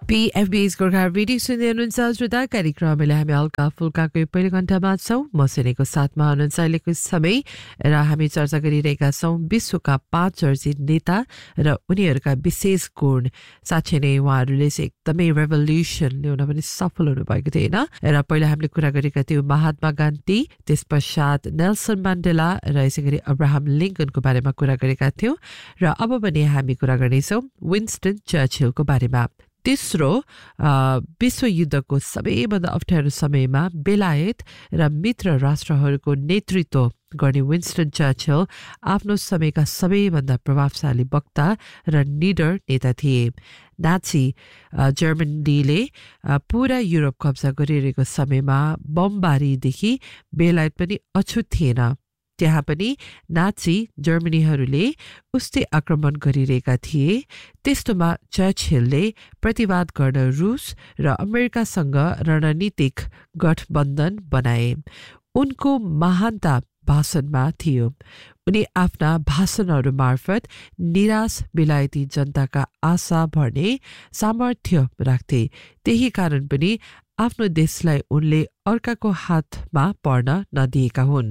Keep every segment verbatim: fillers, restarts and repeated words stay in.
पीएफबी's Gorkha radio सुन्दै हुनुहुन्छ श्रोता कार्यक्रमले हामी हल्का फुल्काको पहिलो घण्टामा छौँ म सेनेको साथमा हुनुहुन्छ अहिलेको समय र हामी चर्चा गरिरहेका छौँ विश्वका पाँच चर्चित नेता र उनीहरूका विशेष गुण साँच्चै नै उहाँहरूले चाहिँ एकदमै रेभोल्युसन ल्याउन पनि सफल हुनुभएको थियो होइन र पहिला हामीले कुरा गरेका थियौँ महात्मा गान्धी त्यसपश्चात नेल्सन मण्डेला र यसै गरी अब्राहम लिङ्कनको बारेमा कुरा गरेका थियौँ र अब पनि हामी कुरा गर्नेछौँ विन्स्टन चर्चिलको बारेमा तेस्रो विश्वयुद्धको सबैभन्दा अप्ठ्यारो समयमा बेलायत र मित्र राष्ट्रहरूको नेतृत्व गर्ने विन्स्टन चर्चिल आफ्नो समयका सबैभन्दा प्रभावशाली वक्ता र निडर नेता थिए नाची जर्मनीले पुरा युरोप कब्जा गरिरहेको समयमा बमबारीदेखि बेलायत पनि अछुत थिएन त्यहाँ पनि नाची जर्मनीहरूले उस्तै आक्रमण गरिरहेका थिए त्यस्तोमा चर्चिलले प्रतिवाद गर्न रुस र अमेरिकासँग रणनीतिक गठबन्धन बनाए उनको महानता भाषणमा थियो उनी आफ्ना भाषणहरू मार्फत निराश बेलायती जनताका आशा भर्ने सामर्थ्य राख्थे त्यही कारण पनि आफ्नो देशलाई उनले अर्काको हातमा पर्न नदिएका हुन्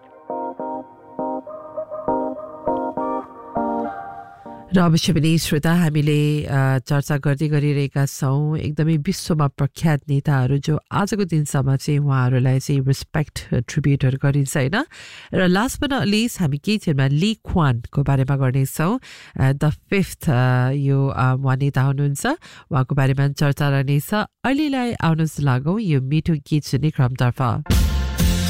र अवश्य पनि श्रोता हामीले चर्चा गर्दै गरिरहेका छौँ एकदमै विश्वमा प्रख्यात नेताहरू जो आजको दिनसम्म चाहिँ उहाँहरूलाई चाहिँ रेस्पेक्ट ट्रिब्युटहरू गरिन्छ होइन र लास्ट बट नट लिस्ट हामी केही क्षणमा ली क्वानको बारेमा गर्नेछौँ द फिफ्थ यो उहाँ नेता हुनुहुन्छ उहाँको बारेमा चर्चा रहनेछ अहिलेलाई आउनुहोस् लागौँ यो मिठो गीत सुन्ने क्रमतर्फ